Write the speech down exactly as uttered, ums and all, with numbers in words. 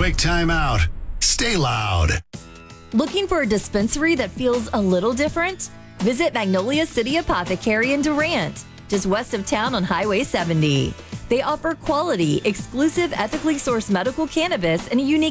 quick timeout. Stay loud. Looking for a dispensary that feels a little different? Visit Magnolia City Apothecary in Durant, just west of town on Highway seventy. They offer quality, exclusive, ethically sourced medical cannabis in a unique